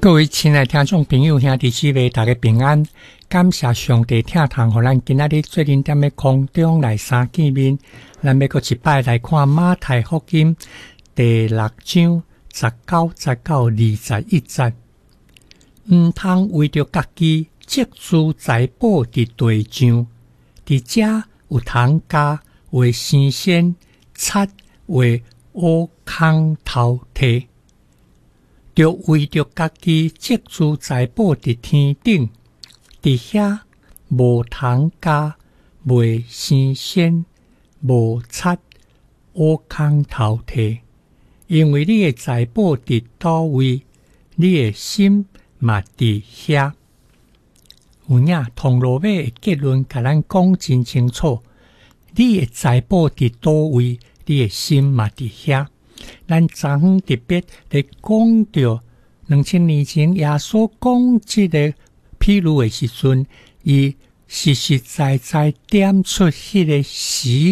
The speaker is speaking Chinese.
各位亲爱的听众朋友、兄弟姊妹，大家平安！感谢上帝听堂，互咱今仔日做灵点的空中来相见面。咱要搁一摆来看马太福音第6章19、19、21节。毋通为着家己积蓄财宝伫地上，伫遮有通加为生鲜，贼为乌空头摕。就为着家己积蓄财宝伫天顶，伫遐无通加卖生鲜，无贼乌空头摕。因为你的财宝伫倒位，你的心嘛伫遐。有影通罗马的结论甲咱讲真清楚，你的财宝伫倒位，你的心嘛伫遐。咱昨昏特别咧讲到2000年前耶稣讲这个譬如的时阵，伊实实在在点出迄个时